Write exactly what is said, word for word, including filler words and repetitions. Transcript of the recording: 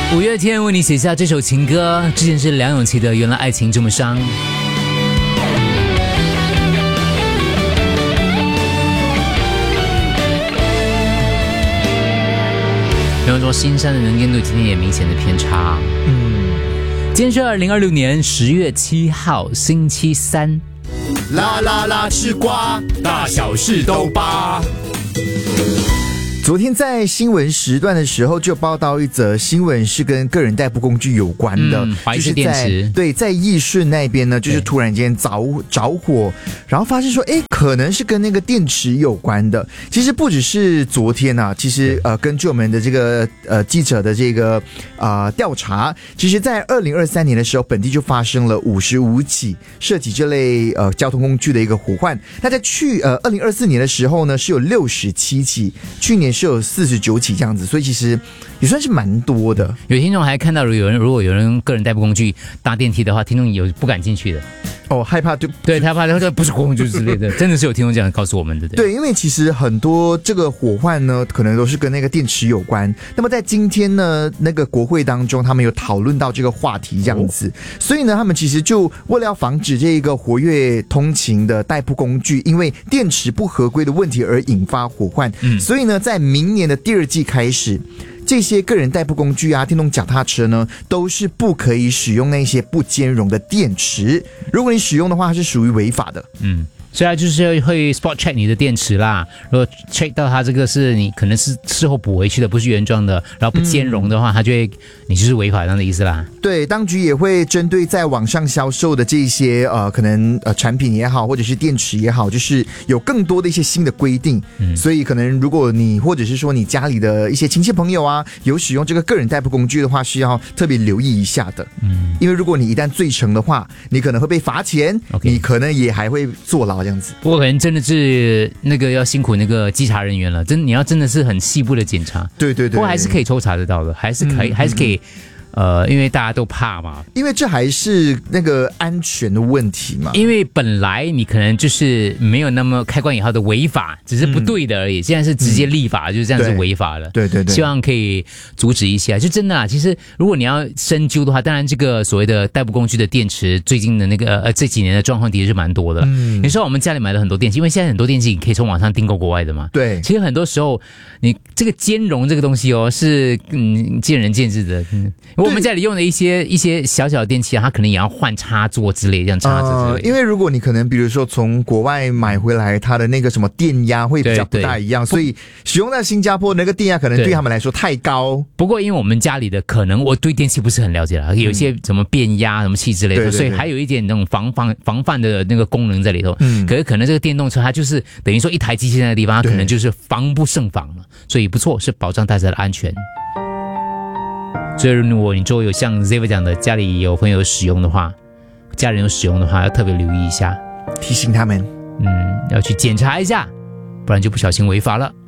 五月天为你写下这首情歌，之前是梁咏琪的《原来爱情这么伤》。比方说新山的能见度今天也明显的偏差。嗯，今天是二零二六年十月七号星期三。 啦啦啦吃瓜，大小事都扒。昨天在新闻时段的时候，就报道一则新闻，是跟个人代步工具有关的， 嗯、就是在对，在义顺那边呢，就是突然间着着火，然后发现说，哎，可能是跟那个电池有关的。其实不只是昨天啊，其实呃，根据我们的这个呃记者的这个啊调查，其实在二零二三年的时候，本地就发生了五十五起涉及这类呃交通工具的一个火患。那在去呃二零二四年的时候呢，是有六十七起，去年是有四十九起这样子，所以其实也算是蛮多的。 有听众还看到有人，如果有人个人代步工具搭电梯的话，听众有不敢进去的。 哦，害怕就对他怕他不是工具之类的，真的是有听众这样告诉我们的。 对，对，因为其实很多这个火患呢，可能都是跟那个电池有关。那么在今天呢，那个国会当中，他们有讨论到这个话题这样子，哦、所以呢，他们其实就为了要防止这个活跃通勤的代步工具因为电池不合规的问题而引发火患，嗯，所以呢，在明年的第二季开始。这些个人代步工具啊，电动脚踏车呢，都是不可以使用那些不兼容的电池。如果你使用的话，它是属于违法的。嗯。 所以它就是会 spot check 你的电池啦，如果 check 到它这个是你可能是事后补回去的，不是原装的，然后不兼容的话，它就会你就是违法这样的意思啦。 对，当局也会针对在网上销售的这些呃可能呃产品也好，或者是电池也好，就是有更多的一些新的规定。嗯，所以可能如果你或者是说你家里的一些亲戚朋友啊，有使用这个个人代步工具的话，是要特别留意一下的。嗯，因为如果你一旦罪成的话，你可能会被罚钱， okay. 你可能也还会坐牢。这样子， 不过可能真的是那个要辛苦那个稽查人员了，真你要真的是很细部的检查， 对对对， 不过还是可以抽查得到的，还是可以，嗯、还是可以。呃，因为大家都怕嘛， 因为这还是那个安全的问题嘛。 因为本来你可能就是没有那么开关以后的违法，只是不对的而已。嗯、现在是直接立法，嗯、就是这样是违法了。 对对 对, 对， 希望可以阻止一下。就真的啊，其实如果你要深究的话，当然这个所谓的代步工具的电池，最近的那个呃这几年的状况的确是蛮多的。嗯，你说我们家里买了很多电器，因为现在很多电器你可以从网上订购国外的嘛。 对， 其实很多时候你这个兼容这个东西哦，是嗯见仁见智的。嗯，我们家里用的一些。一些小小的电器啊，它可能也要换插座之类，这样插座之类、 呃。因为如果你可能，比如说从国外买回来，它的那个什么电压会比较不大一样，所以使用在新加坡那个电压可能对他们来说太高。 不过因为我们家里的可能我对电器不是很了解了，有一些什么变压、什么气之类的，对对对，所以还有一点那种防防防范的那个功能在里头。嗯，可是可能这个电动车它就是等于说一台机器在那个地方，它可能就是防不胜防了，所以不错，是保障大家的安全。所以如果你周围有像 Xavier 讲的家里有朋友使用的话，家人有使用的话，要特别留意一下， 提醒他们， 嗯，要去检查一下，不然就不小心违法了。